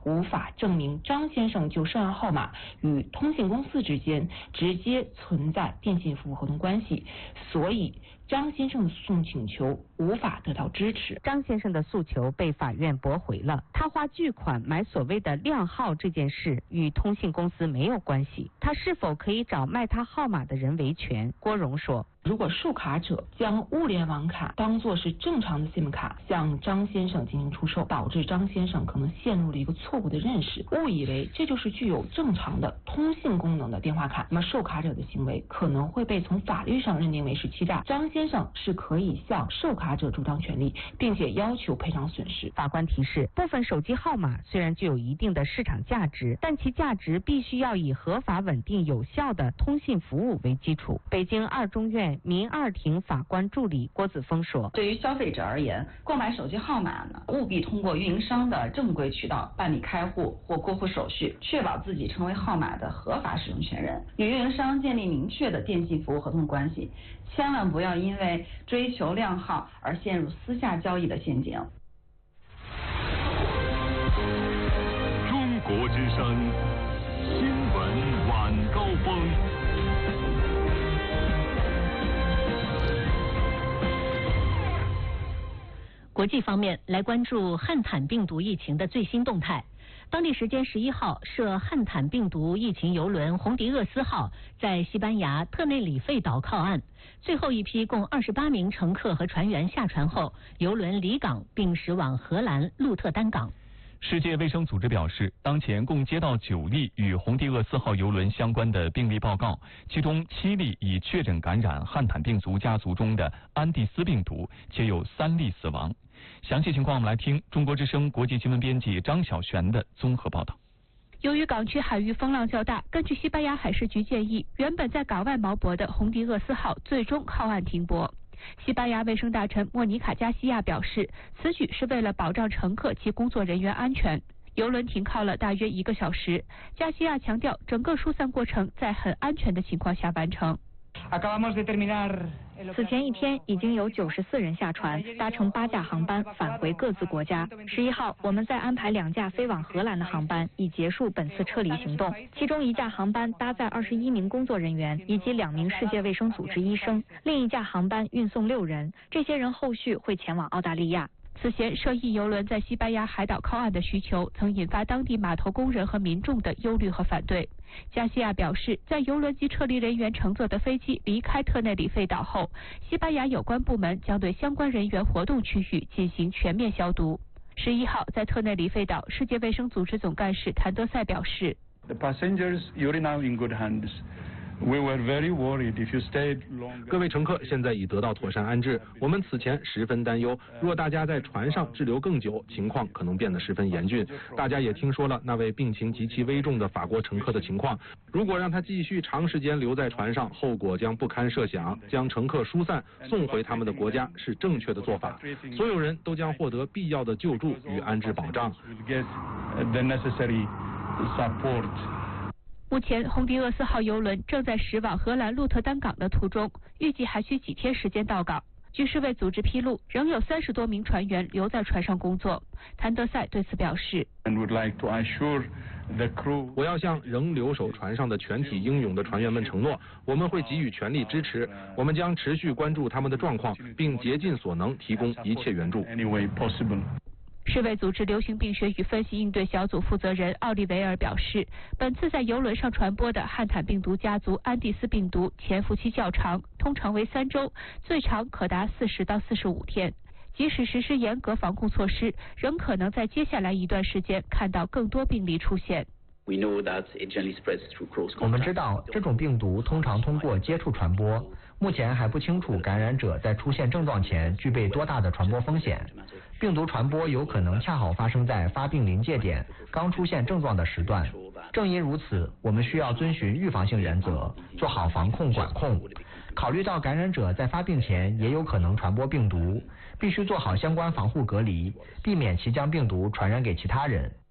无法证明张先生就涉案号码与通信公司之间直接存在电信服务合同关系，所以张先生的诉讼请求无法得到支持。 张先生的诉求被法院驳回了。他花巨款买所谓的靓号这件事与通信公司没有关系，他是否可以找卖他号码的人维权？郭荣说， 如果受卡者将物联网卡当作是正常的 SIM 卡向张先生进行出售，导致张先生可能陷入了一个错误的认识，误以为这就是具有正常的通信功能的电话卡，那么受卡者的行为可能会被从法律上认定为是欺诈。张先生是可以向受卡者主张权利，并且要求赔偿损失。 法官提示，部分手机号码虽然具有一定的市场价值，但其价值必须要以合法、稳定、有效的通信服务为基础。北京二中院民二庭法官助理郭子峰说， 对于消费者而言，购买手机号码呢，务必通过运营商的正规渠道办理开户或过户手续，确保自己成为号码的合法使用权人，与运营商建立明确的电信服务合同关系，千万不要因为追求靓号而陷入私下交易的陷阱。 中国之声新闻晚高峰。 国际方面，来关注汉坦病毒疫情的最新动态。当地时间11号，涉汉坦病毒疫情邮轮红迪厄斯号在西班牙特内里费岛靠岸，最后一批共28名乘客和船员下船后，邮轮离港并驶往荷兰鹿特丹港。 世界卫生组织表示，当前共接到9例与红迪厄斯号邮轮相关的病例报告，其中7例已确诊感染汉坦病毒家族中的安地斯病毒，且有3例死亡。详细情况我们来听中国之声国际新闻编辑张小璇的综合报道。 由于港区海域风浪较大，根据西班牙海事局建议，原本在港外锚泊的红迪厄斯号最终靠岸停泊。西班牙卫生大臣莫妮卡·加西亚表示，此举是为了保障乘客及工作人员安全。邮轮停靠了大约1个小时，加西亚强调，整个疏散过程在很安全的情况下完成。 此前一天已经有94人下船，搭乘8架航班返回各自国家。11号，我们再安排2架飞往荷兰的航班，以结束本次撤离行动。其中1架航班搭载21名工作人员以及2名世界卫生组织医生，另1架航班运送6人，这些人后续会前往澳大利亚。 此前涉疫邮轮在西班牙海岛靠岸的需求，曾引发当地码头工人和民众的忧虑和反对。加西亚表示，在邮轮及撤离人员乘坐的飞机离开特内里费岛后，西班牙有关部门将对相关人员活动区域进行全面消毒。11号，在特内里费岛，世界卫生组织总干事谭德赛表示， The passengers, you're now in good hands. We were very worried if you stayed longer. 各位乘客现在已得到妥善安置，我们此前十分担忧，若大家在船上滞留更久，情况可能变得十分严峻。大家也听说了那位病情极其危重的法国乘客的情况，如果让他继续长时间留在船上，后果将不堪设想。将乘客疏散送回他们的国家是正确的做法，所有人都将获得必要的救助与安置保障。 目前，红迪厄斯号邮轮正在驶往荷兰鹿特丹港的途中，预计还需几天时间到港。据世卫组织披露，仍有30多名船员留在船上工作。谭德赛对此表示， 我要向仍留守船上的全体英勇的船员们承诺，我们会给予全力支持，我们将持续关注他们的状况，并竭尽所能提供一切援助。 世卫组织流行病学与分析应对小组负责人奥利维尔表示，本次在邮轮上传播的汉坦病毒家族安地斯病毒潜伏期较长，通常为3周，最长可达40到45天。即使实施严格防控措施，仍可能在接下来一段时间看到更多病例出现。 我们知道这种病毒通常通过接触传播，目前还不清楚感染者在出现症状前具备多大的传播风险。病毒传播有可能恰好发生在发病临界点，刚出现症状的时段。正因如此，我们需要遵循预防性原则，做好防控管控。考虑到感染者在发病前也有可能传播病毒，必须做好相关防护隔离，避免其将病毒传染给其他人。